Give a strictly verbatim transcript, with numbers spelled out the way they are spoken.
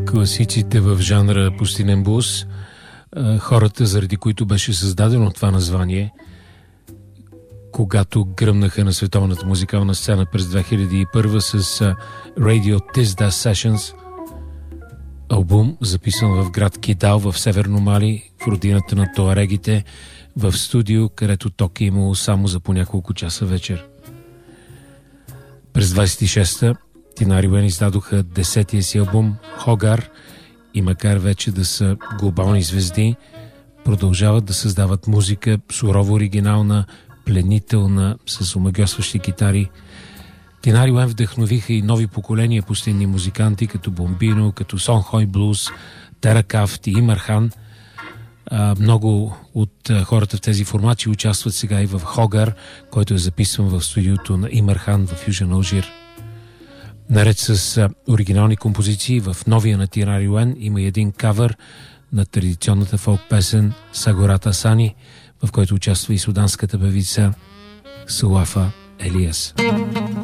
Класиците в жанра пустинен блуз, хората, заради които беше създадено това название, когато гръмнаха на световната музикална сцена през две хиляди и първа с Radio Tisda Sessions, албум, записан в град Кидал в Северно Мали, в родината на туарегите, в студио, където ток е имало само за по няколко часа вечер. През двайсет и шеста Тинари Уен издадоха десетия си албум Хогар и макар вече да са глобални звезди, продължават да създават музика сурово оригинална, пленителна, с омагьосващи китари. Тинари Уен вдъхновиха и нови поколения пустинни музиканти, като Бомбино, като Сонхой Блуз, Теракафт и Имархан. А, много от а, хората в тези формации участват сега и в Хогар, който е записан в студиото на Имархан в Южен Алжир. Наред с а, оригинални композиции, в новия на Тинари Уен има един кавър на традиционната фолк песен Сагората Сани, в който участва и суданската певица Суафа Елиас.